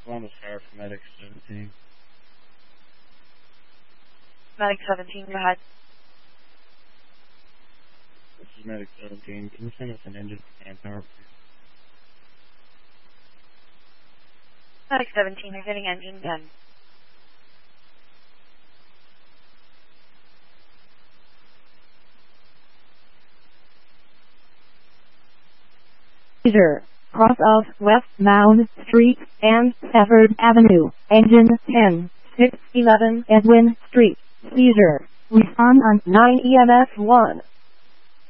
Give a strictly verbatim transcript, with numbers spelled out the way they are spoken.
One was fire for Medic seventeen. Medic seventeen, go ahead. This is Medic seventeen. Can you send us an engine for manpower, please? Medic seventeen, you're getting engine ten. Seizure. Cross of West Mound Street and Stafford Avenue. Engine ten, six eleven Edwin Street. Seizure. Respond on nine E M S one.